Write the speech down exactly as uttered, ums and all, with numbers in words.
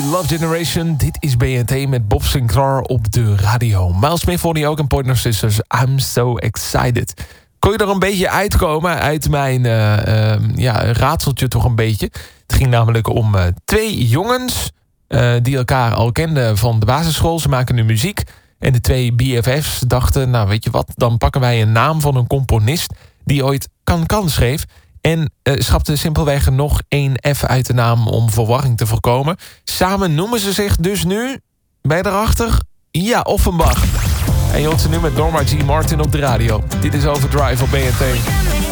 Love Generation. Dit is B N T met Bob Sinclair op de radio. Miles Smith hoorde je ook en Pointer Sisters. I'm so excited. Kon je er een beetje uitkomen uit mijn uh, uh, ja, raadseltje toch een beetje. Het ging namelijk om uh, twee jongens uh, die elkaar al kenden van de basisschool. Ze maken nu muziek. En de twee B F F's dachten, nou weet je wat, dan pakken wij een naam van een componist die ooit Kan Kan schreef. En uh, schapte simpelweg nog één F uit de naam om verwarring te voorkomen. Samen noemen ze zich dus nu, ben je erachter? Ja, Offenbach. En je hoort ze nu met Norma G. Martin op de radio. Dit is Overdrive op B N T.